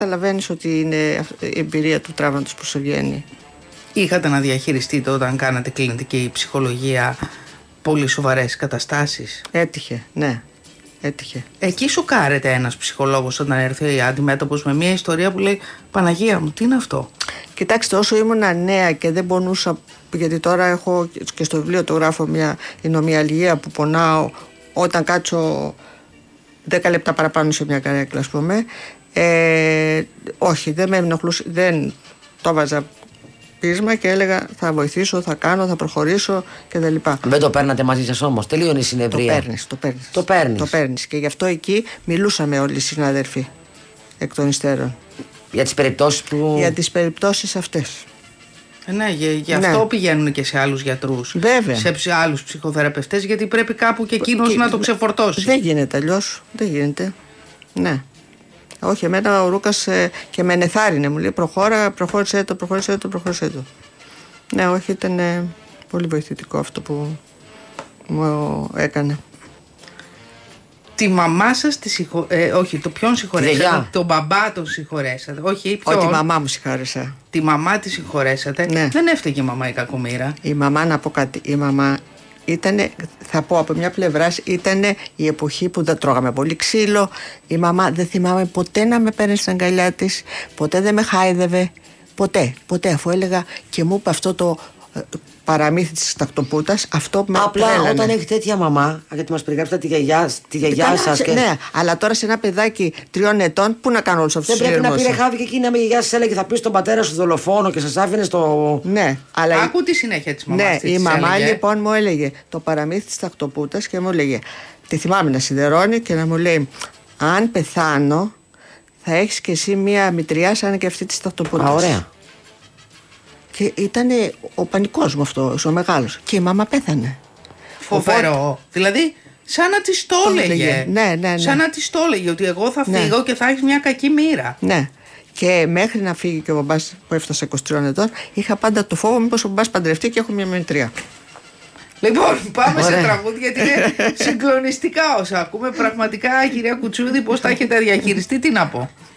καταλαβαίνεις ότι είναι η εμπειρία του τραύματος που σου βγαίνει. Είχατε να διαχειριστείτε όταν κάνατε κλινική ψυχολογία πολύ σοβαρές καταστάσεις? Έτυχε, ναι. Έτυχε. Εκεί σοκάρεται ένας ψυχολόγος όταν έρθει αντιμέτωπος με μια ιστορία που λέει «Παναγία μου, τι είναι αυτό?» Κοιτάξτε, όσο ήμουνα νέα και δεν πονούσα, γιατί τώρα έχω και στο βιβλίο το γράφω μια εινομιαλγία που πονάω όταν κάτσω 10 λεπτά παραπάνω σε μια καρέκλα, ας πούμε. Όχι, δεν με ενοχλούσε, δεν το βάζα πείσμα και έλεγα θα βοηθήσω, θα κάνω, θα προχωρήσω κτλ. Δεν το παίρνατε μαζί σας όμως, τελείωνε η συνεδρία. Το παίρνεις. Και γι' αυτό εκεί μιλούσαμε όλοι οι συνάδελφοι εκ των υστέρων. Για τις περιπτώσεις που... Για τις περιπτώσεις αυτές. Ναι, γι' αυτό πηγαίνουν και σε άλλους γιατρούς. Βέβαια. Σε άλλους ψυχοθεραπευτές, γιατί πρέπει κάπου και εκείνος να το ξεφορτώσει. Δεν γίνεται αλλιώς. Δεν γίνεται. Ναι. Όχι, εμένα ο Ρούκας και με ενεθάρρυνε. Μου λέει προχώρησε το. Ναι, όχι, ήταν πολύ βοηθητικό αυτό που μου έκανε. Τη μαμά σας όχι, το ποιον συγχωρέσατε? Τον μπαμπά τον συγχωρέσατε? Όχι, ποιον? Τη μαμά μου συγχώρεσα. Τη μαμά τη συγχωρέσατε? Ναι. Δεν έφταιγε η μαμά η κακομοίρα? Η μαμά, να πω κάτι, η μαμά ήτανε, θα πω από μια πλευρά, ήτανε η εποχή που δεν τρώγαμε πολύ ξύλο. Η μαμά δεν θυμάμαι ποτέ να με παίρνει στην αγκαλιά της, ποτέ δεν με χάιδευε, ποτέ, αφού έλεγα και μου είπε αυτό το παραμύθι της τακτοπουτας, αυτό που με απλά τρέλανε. Όταν έχει τέτοια μαμά, γιατί μας περιγράψατε τη γιαγιά σας και... Ναι, αλλά τώρα σε ένα παιδάκι 3 ετών, πού να κάνω όλους αυτούς τους Δεν πρέπει να πήρε χάβη και εκείνη να με γιαγιά σας έλεγε θα πει στον πατέρα σου δολοφόνο και σας άφηνε στο... Ναι, αλλά... Άκου τη συνέχεια της μαμάς. Ναι, η μαμά λοιπόν μου έλεγε το παραμύθι της τακτοπουτας και μου έλεγε, τη θυμάμαι να σιδερώνει και να μου λέει, αν πεθάνω θα έχεις και εσύ μία μητριά σαν και αυτή της τακτοπουτας. Α, ωραία. Και ήταν ο πανικός μου αυτός, ο μεγάλος. Και η μάμα πέθανε. Φοβερό. Οπότε... Δηλαδή, σαν να της το έλεγε. Ναι. Σαν να της το έλεγε ότι εγώ θα φύγω και θα έχεις μια κακή μοίρα. Ναι. Και μέχρι να φύγει και ο μπαμπάς που έφτασε 23 ετών, είχα πάντα το φόβο μήπως ο μπαμπάς παντρευτεί και έχω μια μητριά. Λοιπόν, πάμε σε τραγούδια γιατί είναι συγκλονιστικά όσα ακούμε. Πραγματικά, κυρία Κουτσούδη, πώς τα έχετε διαχειριστεί, τι να πω.